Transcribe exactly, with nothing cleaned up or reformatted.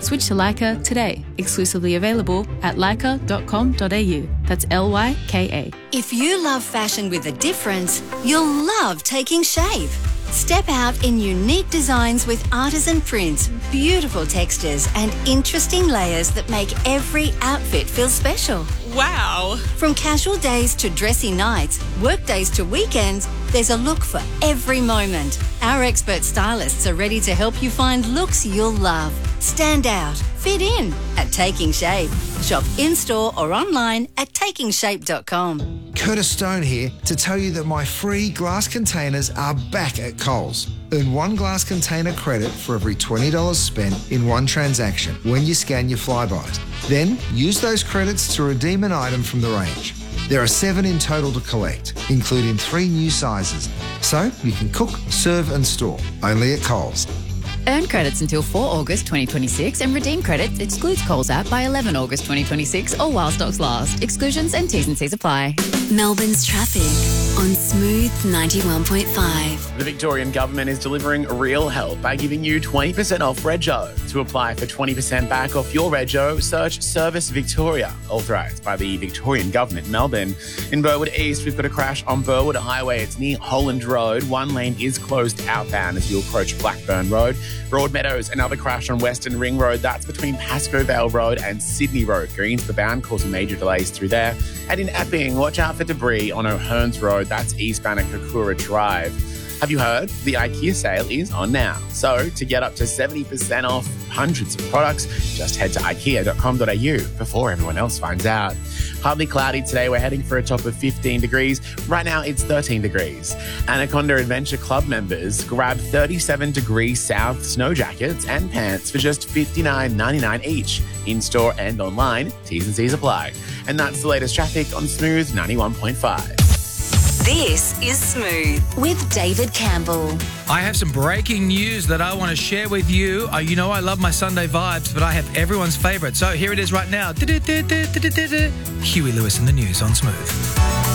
Switch to Leica today. Exclusively available at leica dot com dot a u. That's L Y K A. If you love fashion with a difference, you'll love Taking Shape. Step out in unique designs with artisan prints, beautiful textures and interesting layers that make every outfit feel special. Wow! From casual days to dressy nights, work days to weekends, there's a look for every moment. Our expert stylists are ready to help you find looks you'll love. Stand out, fit in at Taking Shape. Shop in-store or online at taking shape dot com. Curtis Stone here to tell you that my free glass containers are back at Coles. Earn one glass container credit for every twenty dollars spent in one transaction when you scan your Flybys. Then use those credits to redeem an item from the range. There are seven in total to collect, including three new sizes. So you can cook, serve and store, only at Coles. Earn credits until four August twenty twenty-six and redeem credits excludes Coles app by eleven August twenty twenty-six or while stocks last. Exclusions and T's and C's apply. Melbourne's traffic on Smooth ninety-one point five. The Victorian Government is delivering real help by giving you twenty percent off Rego. To apply for twenty percent back off your Rego, search Service Victoria, authorised by the Victorian Government, Melbourne. In Burwood East, we've got a crash on Burwood Highway. It's near Holland Road. One lane is closed outbound as you approach Blackburn Road. Broadmeadows, another crash on Western Ring Road. That's between Pascoe Vale Road and Sydney Road. Greensborough bound, causing major delays through there. And in Epping, watch out for debris on O'Hearns Road. That's eastbound at Kokura Drive. Have you heard? The IKEA sale is on now. So to get up to seventy percent off hundreds of products, just head to ikea dot com dot a u before everyone else finds out. Partly cloudy today. We're heading for a top of fifteen degrees. Right now, it's thirteen degrees. Anaconda Adventure Club members grab thirty-seven degree south snow jackets and pants for just fifty-nine ninety-nine each. In-store and online. T's and C's apply. And that's the latest traffic on Smooth ninety-one point five. This is Smooth with David Campbell. I have some breaking news that I want to share with you. Uh, you know I love my Sunday vibes, but I have everyone's favourite. So here it is right now. Huey Lewis in the news on Smooth.